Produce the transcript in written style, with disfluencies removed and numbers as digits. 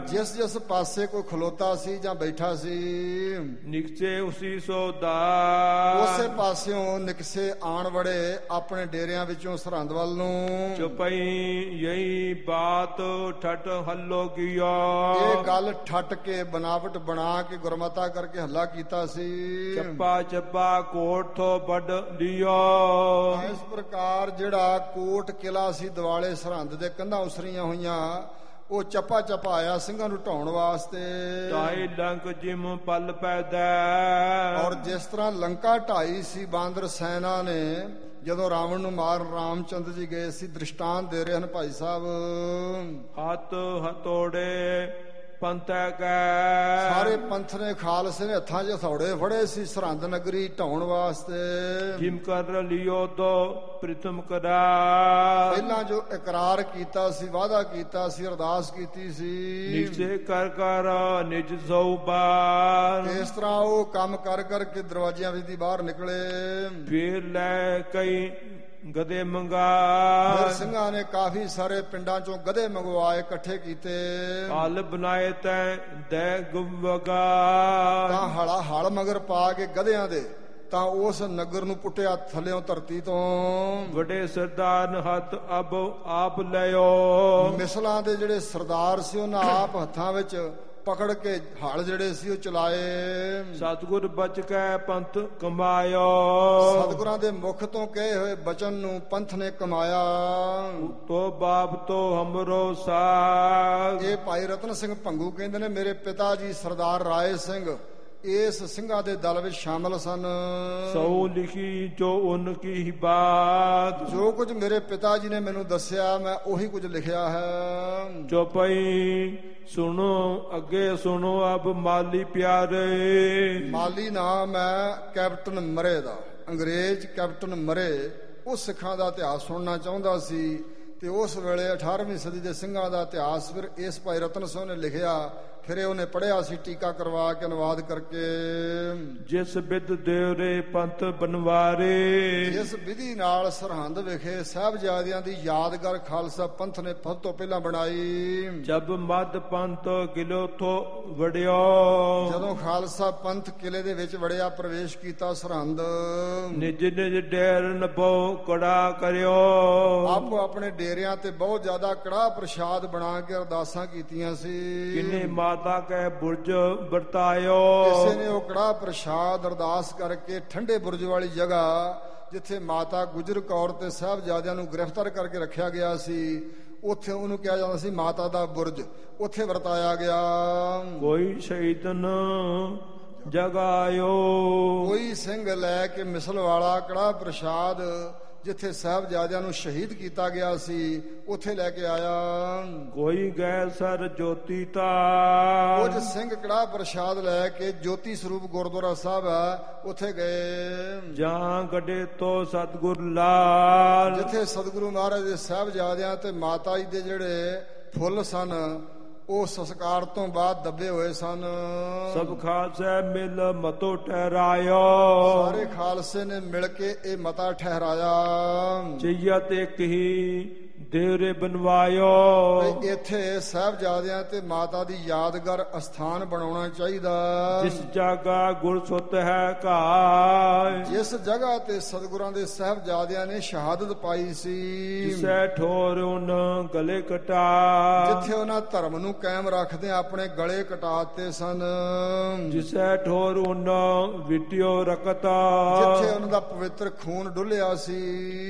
ਜਿਸ ਜਿਸ ਪਾਸੇ ਕੋਈ ਖਲੋਤਾ ਸੀ ਜਾਂ ਬੈਠਾ ਸੀ ਨਿਕਸੇ ਉਸੀ ਸੋਦਾ ਉਸੇ ਪਾਸਿਓਂ ਨਿਕਸੇ ਆਣ ਵੜੇ ਆਪਣੇ ਡੇਰਿਆਂ ਵਿੱਚੋਂ ਸਰਹੰਦ ਵੱਲ ਨੂੰ। ਚੁਪਈ ਯਹੀ ਬਾਤ ਠਟ ਹੱਲੋ ਕੀਆ ਇਹ ਗੱਲ ਠੱਟ ਕੇ ਬਨਾਵਟ ਬਣਾ ਕੇ ਗੁਰਮਤਾ ਕਰਕੇ ਹੱਲਾ ਕੀਤਾ ਸੀ। ਚੱਪਾ ਚੱਪਾ ਕੋਟ ਥੋ ਵੱਡ ਲਿਆ ਇਸ ਪ੍ਰਕਾਰ ਜਿਹੜਾ ਕੋਟ ਕਿਲਾ ਸੀ ਦਿਵਾਲੇ ਸਰਹੰਦ ਦੇ ਕੰਧਾਂ ਉਸਰੀਆਂ ਹੋਈਆਂ ਉਹ ਚੱਪਾ ਚੱਪਾ ਆਇਆ ਸਿੰਘਾਂ ਨੂੰ ਢਾਉਣ ਵਾਸਤੇ। ਢਾਈ ਲੰਕ ਜਿਮ ਪਲ ਪੈਦਾ ਔਰ ਜਿਸ ਤਰ੍ਹਾਂ ਲੰਕਾ ਢਾਈ ਸੀ ਬਾਂਦਰ ਸੈਨਾ ਨੇ ਜਦੋਂ ਰਾਵਣ ਨੂੰ ਮਾਰ ਰਾਮਚੰਦਰ ਜੀ ਗਏ ਸੀ। ਦ੍ਰਿਸ਼ਟਾਂਤ ਦੇ ਰਹੇ ਹਨ ਭਾਈ ਸਾਹਿਬ। ਹੱਥ ਹਥੋੜੇ ਪੰਥੈ ਕੈ ਸਾਰੇ ਪੰਥ ਨੇ ਖਾਲਸੇ ਨੇ ਹੱਥਾਂ 'ਚ ਹਥੌੜੇ ਫੜੇ ਸੀ ਸਰਹੰਦ ਨਗਰੀ ਢਾਉਣ ਵਾਸਤੇ। ਜਿਮ ਕਰ ਲਿਓ ਤੋ ਪ੍ਰਿਥਮ ਕਰਾ ਪਹਿਲਾਂ ਜੋ ਇਕਰਾਰ ਕੀਤਾ ਸੀ ਵਾਅਦਾ ਕੀਤਾ ਸੀ ਅਰਦਾਸ ਕੀਤੀ ਸੀ ਨਿਕਸੇ ਕਰ ਕਰ ਨਿਜ ਸੌਬਾਨ। ਇਸ ਤਰ੍ਹਾਂ ਉਹ ਕੰਮ ਕਰ ਕਰਕੇ ਦਰਵਾਜ਼ਿਆਂ ਵਿੱਚ ਦੀ ਬਾਹਰ ਨਿਕਲੇ। ਫੇਰ ਲੈ ਕਈ ਗਧੇ ਮੰਗਾ ਫਿਰ ਸਿੰਘਾਂ ਨੇ ਕਾਫੀ ਸਾਰੇ ਪਿੰਡਾਂ ਚੋਂ ਗਧੇ ਮੰਗਵਾਏ ਇਕੱਠੇ ਕੀਤੇ। ਹਲ ਬਣਾਏ ਤੈ ਦੈ ਗੁਵਗਾ ਤਾਂ ਹਲ ਮਗਰ ਪਾ ਕੇ ਗਧਿਆਂ ਦੇ ਤਾਂ ਉਸ ਨਗਰ ਨੂੰ ਪੁੱਟਿਆ ਥੱਲਿਓਂ ਧਰਤੀ ਤੋਂ। ਵੱਡੇ ਸਰਦਾਰ ਹੱਥ ਅਬ ਆਪ ਲਿਓ ਮਿਸਲਾਂ ਦੇ ਜਿਹੜੇ ਸਰਦਾਰ ਸੀ ਉਹਨਾਂ ਆਪ ਹੱਥਾਂ ਵਿੱਚ ਪਕੜ ਕੇ ਹਲ ਜਿਹੜੇ ਸੀ ਉਹ ਚਲਾਏ। ਸਤਿਗੁਰ ਬਚ ਕੇ ਪੰਥ ਕਮਾਇਓ ਸਤਿਗੁਰਾਂ ਦੇ ਮੁਖ ਤੋਂ ਕਹੇ ਹੋਏ ਬਚਨ ਨੂੰ ਪੰਥ ਨੇ ਕਮਾਇਆ। ਤੋ ਬਾਪ ਤੋ ਹਮਰੋ ਸਾਗ ਇਹ ਭਾਈ ਰਤਨ ਸਿੰਘ ਭੰਗੂ ਕਹਿੰਦੇ ਨੇ ਮੇਰੇ ਪਿਤਾ ਜੀ ਸਰਦਾਰ ਰਾਏ ਸਿੰਘ ਇਸ ਸਿੰਘਾਂ ਦੇ ਦਲ ਵਿੱਚ ਸ਼ਾਮਲ ਸਨ। ਸੋ ਲਿਖੀ ਜੋ ਉਨਕੀ ਬਾਤ ਜੋ ਕੁਝ ਮੇਰੇ ਪਿਤਾ ਜੀ ਨੇ ਮੈਨੂੰ ਦੱਸਿਆ ਮੈਂ ਉਹੀ ਕੁਝ ਲਿਖਿਆ ਹੈ। ਚੁਪਈ ਸੁਣੋ ਅੱਗੇ ਸੁਣੋ ਅਬ ਮਾਲੀ ਪਿਆਰੇ। ਮਾਲੀ ਨਾਮ ਹੈ ਕੈਪਟਨ ਮਰੇ ਦਾ। ਅੰਗਰੇਜ਼ ਕੈਪਟਨ ਮਰੇ ਉਹ ਸਿੱਖਾਂ ਦਾ ਇਤਿਹਾਸ ਸੁਣਨਾ ਚਾਹੁੰਦਾ ਸੀ ਤੇ ਉਸ ਵੇਲੇ 18ਵੀਂ ਸਦੀ ਦੇ ਸਿੰਘਾਂ ਦਾ ਇਤਿਹਾਸ ਫਿਰ ਇਸ ਭਾਈ ਰਤਨ ਸਿੰਘ ਨੇ ਲਿਖਿਆ। ਫਿਰ ਉਹਨੇ ਪੜ੍ਹਿਆ ਸੀ ਟੀਕਾ ਕਰਵਾ ਕੇ ਅਨੁਵਾਦ ਕਰਕੇ। ਜਿਸ ਬਿਦ ਦੇਵਰੇ ਪੰਥ ਬਨਵਾਰੇ ਜਿਸ ਵਿਧੀ ਨਾਲ ਸਰਹੰਦ ਵਿਖੇ ਸਾਹਿਬਜ਼ਾਦਿਆਂ ਦੀ ਯਾਦਗਾਰ ਖਾਲਸਾ ਪੰਥ ਨੇ ਸਭ ਤੋਂ ਪਹਿਲਾਂ ਬਣਾਈ। ਜਬ ਮੱਧ ਪੰਥ ਕਿਲੋ ਥੋ ਵੜਿਓ ਜਦੋਂ ਖਾਲਸਾ ਪੰਥ ਕਿਲੇ ਦੇ ਵਿੱਚ ਵੜਿਆ ਪ੍ਰਵੇਸ਼ ਕੀਤਾ ਸਰਹੰਦ। ਨਿਜ ਨਿਜ ਡੇਰ ਨਭੋ ਕੜਾ ਕਰਿਓ ਆਪੋ ਆਪਣੇ ਡੇਰਿਆਂ ਤੇ ਬਹੁਤ ਜ਼ਿਆਦਾ ਕੜਾਹ ਪ੍ਰਸ਼ਾਦ ਬਣਾ ਕੇ ਅਰਦਾਸਾਂ ਕੀਤੀਆਂ ਸੀ। ਕਿੰਨੇ ਮਾਤਾ ਕੈ ਬੁਰਜ ਵਰਤਾਇਓ ਕਿਸੇ ਨੇ ਉਹ ਕੜਾਹ ਪ੍ਰਸ਼ਾਦ ਅਰਦਾਸ ਕਰਕੇ ਠੰਡੇ ਬੁਰਜ ਵਾਲੀ ਜਗ੍ਹਾ ਜਿੱਥੇ ਮਾਤਾ ਗੁਜਰ ਕੌਰ ਤੇ ਸਾਹਿਬਜ਼ਾਦਿਆਂ ਨੂੰ ਗ੍ਰਿਫਤਾਰ ਕਰਕੇ ਰੱਖਿਆ ਗਿਆ ਸੀ ਉੱਥੇ ਉਹਨੂੰ ਕਿਹਾ ਜਾਂਦਾ ਸੀ ਮਾਤਾ ਦਾ ਬੁਰਜ ਉੱਥੇ ਵਰਤਾਇਆ ਗਿਆ। ਕੋਈ ਸ਼ਹੀਦਨ ਜਗਾਇਓ ਕੋਈ ਸਿੰਘ ਲੈ ਕੇ ਮਿਸਲ ਵਾਲਾ ਕੜਾਹ ਪ੍ਰਸ਼ਾਦ ਜਿੱਥੇ ਸਾਹਿਬਜ਼ਾਦਿਆਂ ਨੂੰ ਸ਼ਹੀਦ ਕੀਤਾ ਗਿਆ ਸੀ ਉੱਥੇ ਲੈ ਕੇ ਆਇਆ। ਕੋਈ ਗੈ ਸਰ ਜੋਤੀ ਤਾ ਕੁਝ ਸਿੰਘ ਕੜਾਹ ਪ੍ਰਸ਼ਾਦ ਲੈ ਕੇ ਜੋਤੀ ਸਰੂਪ ਗੁਰਦੁਆਰਾ ਸਾਹਿਬ ਹੈ ਉੱਥੇ ਗਏ। ਜਾਂ ਗੱਡੇ ਤੋਂ ਸਤਿਗੁਰ ਲਾਲ ਜਿੱਥੇ ਸਤਿਗੁਰੂ ਮਹਾਰਾਜ ਦੇ ਸਾਹਿਬਜ਼ਾਦਿਆਂ ਤੇ ਮਾਤਾ ਜੀ ਦੇ ਜਿਹੜੇ ਫੁੱਲ ਸਨ ਉਹ ਸੰਸਕਾਰ ਤੋਂ ਬਾਅਦ ਦੱਬੇ ਹੋਏ ਸਨ। ਸਭ ਖਾਲਸੇ ਮਿਲ ਮਤੋ ਠਹਿਰਾਇਓ ਸਾਰੇ ਖਾਲਸੇ ਨੇ ਮਿਲ ਕੇ ਇਹ ਮਤਾ ਠਹਿਰਾਇਆ। ਚਈਆ ਤੇ ਕਹੀ ਦੇਵਰੇ ਬਨਵਾਇਓ ਇੱਥੇ ਸਾਹਿਬਜ਼ਾਦਿਆਂ ਤੇ ਮਾਤਾ ਦੀ ਯਾਦਗਾਰ ਅਸਥਾਨ ਬਣਾਉਣਾ ਚਾਹੀਦਾ। ਜਿਸ ਜਗ੍ਹਾ ਗੁਰਸੁਤ ਹੈ ਘਾਇ ਜਿਸ ਜਗ੍ਹਾ ਤੇ ਸਤਿਗੁਰਾਂ ਦੇ ਸਾਹਿਬਜ਼ਾਦਿਆਂ ਨੇ ਸ਼ਹਾਦਤ ਪਾਈ ਸੀ। ਜਿਸੈ ਠੋਰ ਉਨ ਗਲੇ ਕਟਾ ਜਿੱਥੇ ਉਹਨਾਂ ਧਰਮ ਨੂੰ ਕਾਇਮ ਰੱਖਦੇ ਆਪਣੇ ਗਲੇ ਕਟਾਤੇ ਸਨ। ਜਿਸੈ ਠੋਰ ਉਨ ਵਿਟਿਓ ਰਕਤਾ ਜਿੱਥੇ ਉਹਨਾਂ ਦਾ ਪਵਿੱਤਰ ਖੂਨ ਡੁੱਲਿਆ ਸੀ।